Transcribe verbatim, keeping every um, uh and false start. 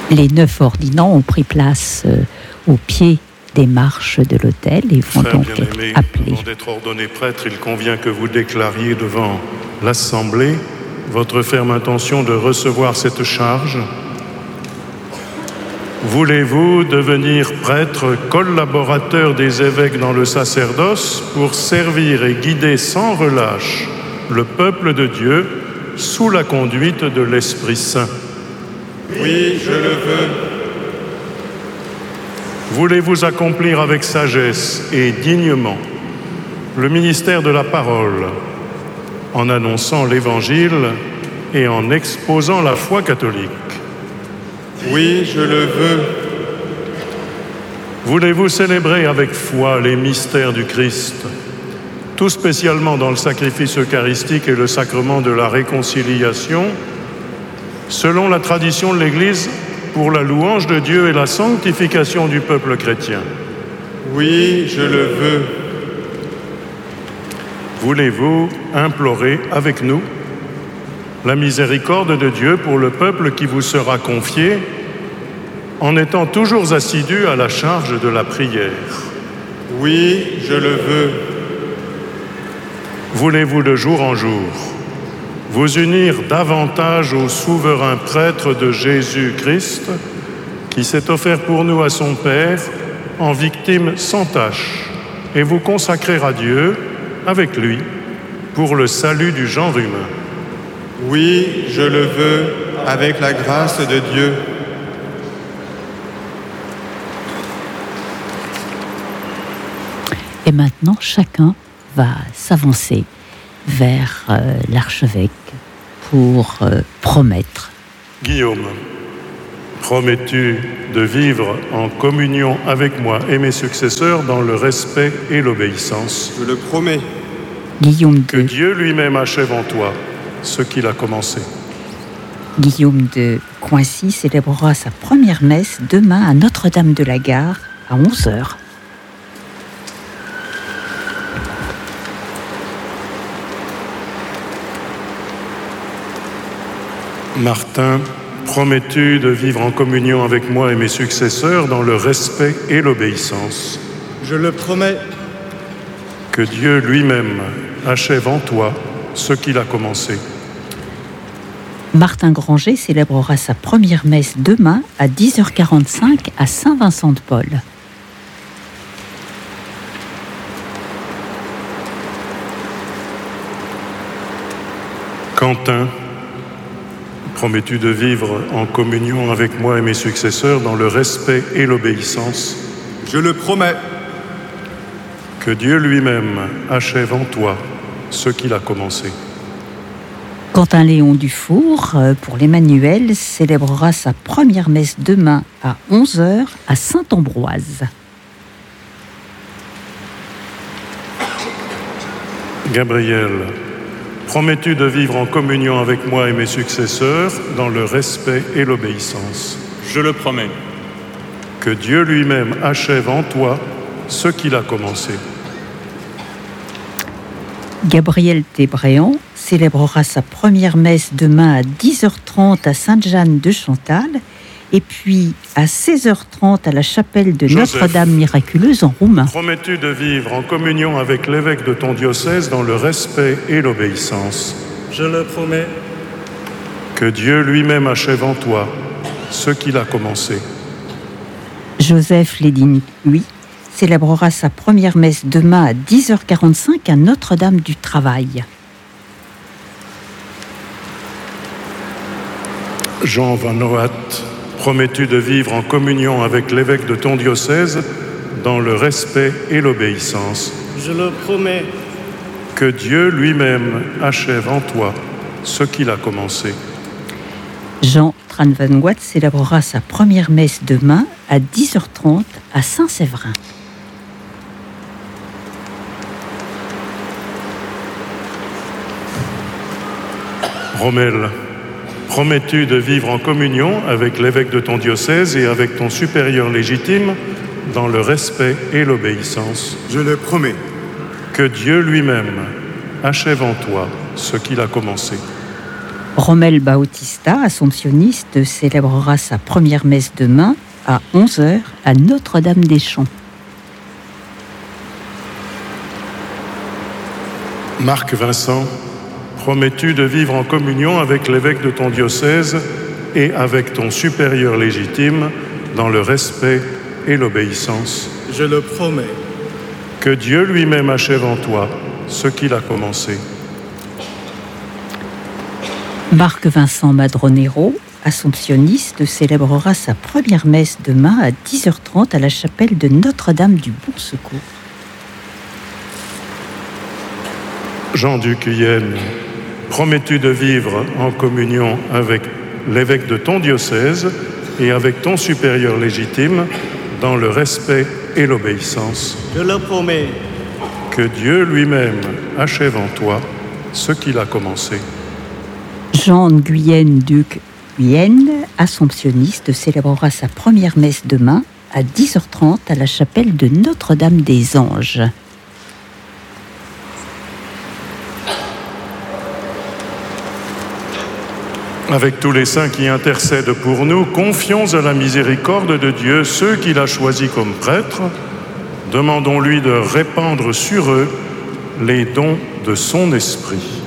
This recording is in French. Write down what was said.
Les neuf ordinants ont pris place euh, au pied des marches de l'autel et vont Frères donc être bien-aimés, appelés. avant d'être ordonné prêtre, il convient que vous déclariez devant l'Assemblée votre ferme intention de recevoir cette charge. Voulez-vous devenir prêtre, collaborateur des évêques dans le sacerdoce pour servir et guider sans relâche le peuple de Dieu sous la conduite de l'Esprit Saint? Oui, je le veux. Voulez-vous accomplir avec sagesse et dignement le ministère de la parole en annonçant l'Évangile et en exposant la foi catholique? Oui, je le veux. Voulez-vous célébrer avec foi les mystères du Christ, tout spécialement dans le sacrifice eucharistique et le sacrement de la réconciliation, selon la tradition de l'Église, pour la louange de Dieu et la sanctification du peuple chrétien? Oui, je le veux. Voulez-vous implorer avec nous la miséricorde de Dieu pour le peuple qui vous sera confié, en étant toujours assidus à la charge de la prière? Oui, je le veux. Voulez-vous de jour en jour vous unir davantage au souverain prêtre de Jésus-Christ, qui s'est offert pour nous à son Père en victime sans tache, et vous consacrer à Dieu avec lui pour le salut du genre humain? Oui, je le veux, avec la grâce de Dieu. Et maintenant, chacun va s'avancer vers euh, l'archevêque pour euh, promettre. Guillaume, promets-tu de vivre en communion avec moi et mes successeurs dans le respect et l'obéissance? Je le promets. Guillaume Que de, Dieu lui-même achève en toi ce qu'il a commencé. Guillaume de Coincy célébrera sa première messe demain à Notre-Dame de la Gare à onze heures. Martin, promets-tu de vivre en communion avec moi et mes successeurs dans le respect et l'obéissance? Je le promets. Que Dieu lui-même achève en toi ce qu'il a commencé. Martin Granger célébrera sa première messe demain à dix heures quarante-cinq à Saint-Vincent-de-Paul. Quentin, promets-tu de vivre en communion avec moi et mes successeurs dans le respect et l'obéissance? Je le promets. Que Dieu lui-même achève en toi ce qu'il a commencé. Quentin Léon Dufour, pour l'Emmanuel, célébrera sa première messe demain à onze heures à Saint-Ambroise. Gabriel, promets-tu de vivre en communion avec moi et mes successeurs dans le respect et l'obéissance? Je le promets. Que Dieu lui-même achève en toi ce qu'il a commencé. Gabriel Tébréan célébrera sa première messe demain à dix heures trente à Sainte-Jeanne de Chantal et puis à seize heures trente à la chapelle de Joseph, Notre-Dame miraculeuse en Roumain. Promets-tu de vivre en communion avec l'évêque de ton diocèse dans le respect et l'obéissance? Je le promets. Que Dieu lui-même achève en toi ce qu'il a commencé. Joseph Lédine, lui, célébrera sa première messe demain à dix heures quarante-cinq à Notre-Dame du Travail. Jean Van Noat, promets-tu de vivre en communion avec l'évêque de ton diocèse dans le respect et l'obéissance? Je le promets. Que Dieu lui-même achève en toi ce qu'il a commencé. Jean Tranvangoat célébrera sa première messe demain à dix heures trente à Saint-Séverin. Rommel, promets-tu de vivre en communion avec l'évêque de ton diocèse et avec ton supérieur légitime dans le respect et l'obéissance? Je le promets. Que Dieu lui-même achève en toi ce qu'il a commencé. Rommel Bautista, assomptionniste, célébrera sa première messe demain à onze heures à Notre-Dame-des-Champs. Marc Vincent, promets-tu de vivre en communion avec l'évêque de ton diocèse et avec ton supérieur légitime dans le respect et l'obéissance? Je le promets. Que Dieu lui-même achève en toi ce qu'il a commencé. Marc Vincent Madronero, assomptionniste, célébrera sa première messe demain à dix heures trente à la chapelle de Notre-Dame du Bon Secours. Jean-Duc Huyenne, promets-tu de vivre en communion avec l'évêque de ton diocèse et avec ton supérieur légitime dans le respect et l'obéissance? Je le promets. Que Dieu lui-même achève en toi ce qu'il a commencé. Jean Guyenne, duc Guyenne, assomptionniste, célébrera sa première messe demain à dix heures trente à la chapelle de Notre-Dame des Anges. Avec tous les saints qui intercèdent pour nous, confions à la miséricorde de Dieu ceux qu'il a choisis comme prêtres. Demandons-lui de répandre sur eux les dons de son esprit.